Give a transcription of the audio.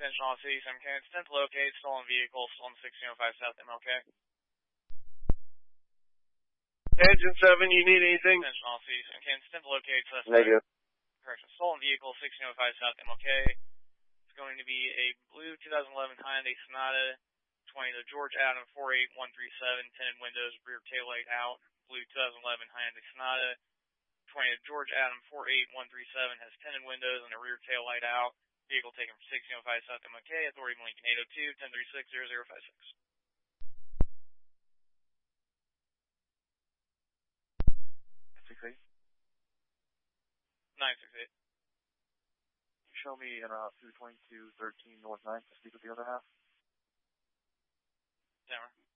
Attention all cities, I'm Karen. 10th locate, stolen vehicle, stolen 1605 South MLK. Engine 7, you need anything? Attention all cities, I'm Karen. 10th locate, suspect. Negative. Correction, stolen vehicle, 1605 South MLK. It's going to be a blue 2011 Hyundai Sonata, 20 to George Adam 48137, tinted windows, rear taillight out. Blue 2011 Hyundai Sonata, 20 to George Adam 48137, has tinted windows and a rear taillight out. Vehicle taken from 1605 South MLK, authority Lincoln 802, 1036-0056. 68? 968. Show me in 22213 North 9 to speak with the other half. Camera.